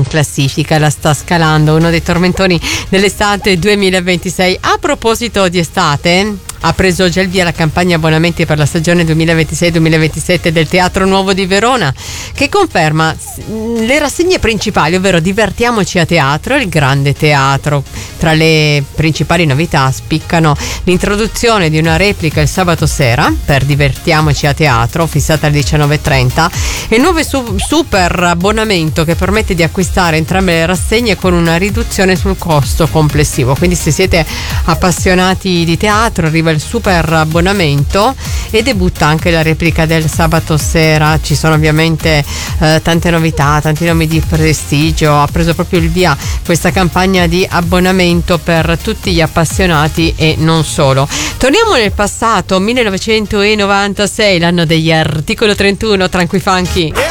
in classifica, la sta scalando, uno dei tormentoni dell'estate 2026. A proposito di estate, ha preso già il via la campagna abbonamenti per la stagione 2026-2027 del Teatro Nuovo di Verona, che conferma le rassegne principali, ovvero Divertiamoci a teatro, il grande teatro. Tra le principali novità spiccano l'introduzione di una replica il sabato sera per Divertiamoci a teatro, fissata alle 19:30, e il nuovo super abbonamento che permette di acquistare entrambe le rassegne con una riduzione sul costo complessivo. Quindi se siete appassionati di teatro arriva il super abbonamento e debutta anche la replica del sabato sera. Ci sono ovviamente tante novità, tanti nomi di prestigio. Ha preso proprio il via questa campagna di abbonamento per tutti gli appassionati e non solo. Torniamo nel passato, 1996, l'anno degli Articolo 31, Tranqui Funky.